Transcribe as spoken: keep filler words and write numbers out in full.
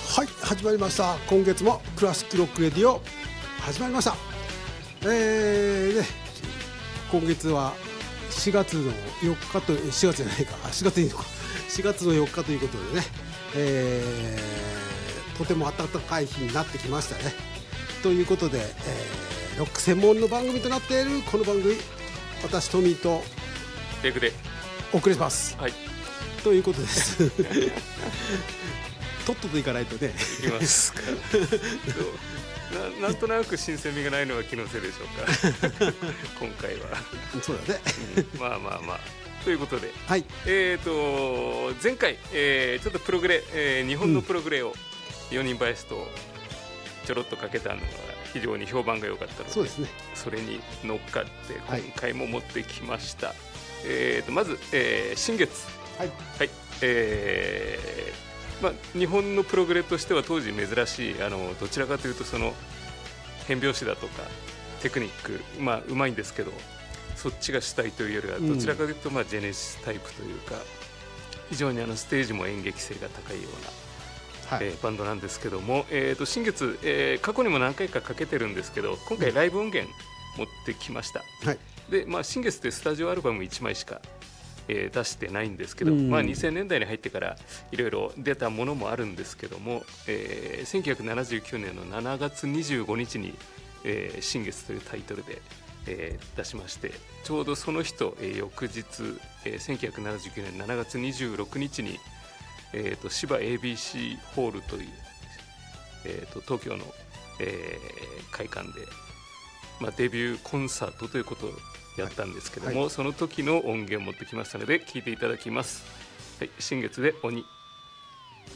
はい、始まりました。今月もクラシックロックレディオ始まりました。えーね、今月はしがつのよっかとしがつじゃないかしがついいのかしがつのよっかということでね、えー、とても暖かい日になってきましたね。ということで、えー、ロック専門の番組となっているこの番組、私トミーとレグでお送りします、はい、ということですとっとといかないとねいきますかな, なんとなく新鮮味がないのは気のせいでしょうか今回はそうだね、 うん、まあまあまあということで、 はい、 えーと前回、えー、ちょっとプログレ、えー、日本のプログレをよにん林とちょろっとかけたのが非常に評判が良かったので、 そうですね、 それに乗っかって今回も持ってきました、はい、えー、とまず、えー、新月、 はい、 はい、えーまあ、日本のプログレとしては当時珍しい、あのどちらかというとその変拍子だとかテクニック、まあ、うまいんですけどそっちが主体というよりはどちらかというと、まあ、ジェネシスタイプというか非常にあのステージも演劇性が高いような、はい、えー、バンドなんですけども、えー、と新月、えー、過去にも何回かかけてるんですけど今回ライブ音源持ってきました、 はい、 でまあ、新月ってスタジオアルバムいちまいしかえー、出してないんですけど、まあ、にせんねんだいに入ってからいろいろ出たものもあるんですけども、えー、せんきゅうひゃくななじゅうきゅうねんのしちがつにじゅうごにちに、えー、新月というタイトルで、えー、出しまして、ちょうどその日と、えー、翌日、えー、せんきゅうひゃくななじゅうきゅうねんしちがつにじゅうろくにちに、えー、と芝 エービーシー ホールという、えー、と東京の、えー、会館で、まあ、デビューコンサートということをやったんですけども、はいはい、その時の音源を持ってきましたので聴いていただきます。はい、新月で鬼。